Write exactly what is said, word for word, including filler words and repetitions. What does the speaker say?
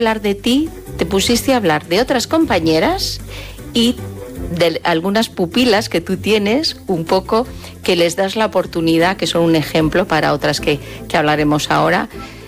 hablar de ti, te pusiste a hablar de otras compañeras y de algunas pupilas que tú tienes, un poco, que les das la oportunidad, que son un ejemplo para otras que, que hablaremos ahora,